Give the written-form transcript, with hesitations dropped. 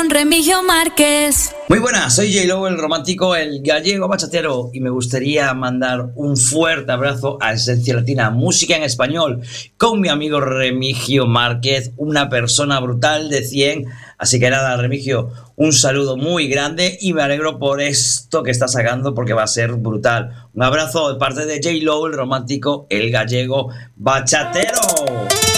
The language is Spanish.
con Remigio Márquez. Muy buenas, soy J-Lo, el romántico, el gallego bachatero, y me gustaría mandar un fuerte abrazo a Esencia Latina, música en español, con mi amigo Remigio Márquez, una persona brutal de 100. Así que nada, Remigio, un saludo muy grande y me alegro por esto que estás sacando porque va a ser brutal. Un abrazo de parte de J-Lo, el romántico, el gallego bachatero.